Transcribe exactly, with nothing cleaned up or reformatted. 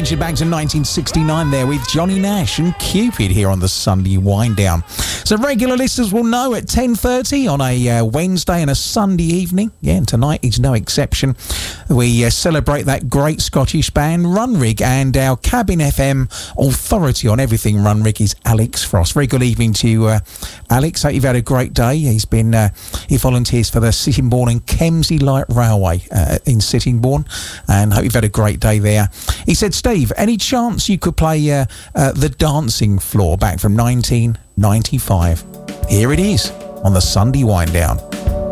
takes you back to nineteen sixty-nine there with Johnny Nash and Cupid here on the Sunday Wind Down. So regular listeners will know at ten thirty on a uh, Wednesday and a Sunday evening, yeah, and tonight is no exception, we uh, celebrate that great Scottish band Runrig, and our Cabin F M authority on everything Runrig is Alex Frost. Very good evening to you, uh, Alex. Hope you've had a great day. He's been uh, he volunteers for the Sittingbourne and Kemsey Light Railway uh, in Sittingbourne, and hope you've had a great day there. He said, Steve, any chance you could play uh, uh, The Dancing Floor back from nineteen ninety-five? Here it is on the Sunday Wind Down.